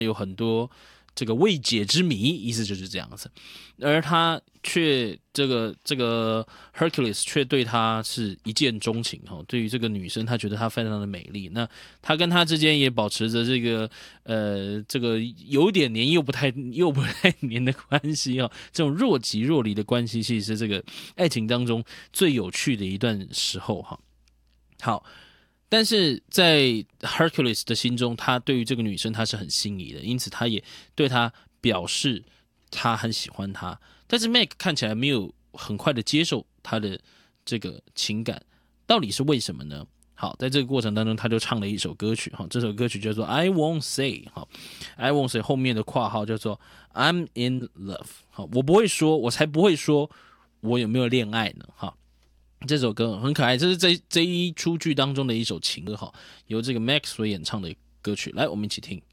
有很多这个未解之谜，意思就是这样子。而他却这个 Hercules 却对他是一见钟情哈，对于这个女生，他觉得她非常的美丽。那他跟她之间也保持着这个有点黏又不太黏的关系哦，这种若即若离的关系，其实是这个爱情当中最有趣的一段时候哈。好，但是在 Hercules 的心中，他对于这个女生他是很心仪的，因此他也对她表示他很喜欢她。但是 Meg 看起来没有很快的接受他的这个情感，到底是为什么呢？好，在这个过程当中，他就唱了一首歌曲哈，这首歌曲叫做 I Won't Say 哈，I Won't Say 后面的括号叫做 I'm in love 好，我不会说，我才不会说我有没有恋爱呢哈。这首歌很可爱，这是这一出剧当中的一首情歌哈，由这个 Max 所演唱的歌曲，来我们一起听。